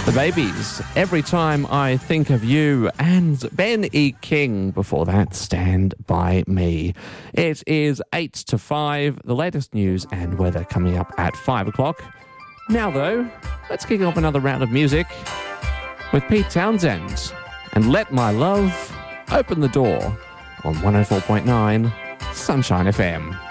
The Babies, Every Time I Think of You, and Ben E. King before that, Stand By Me. It is 8 to 5, the latest news and weather coming up at 5 o'clock. Now though, let's kick off another round of music with Pete Townsend and Let My Love Open the Door on 104.9 Sunshine FM.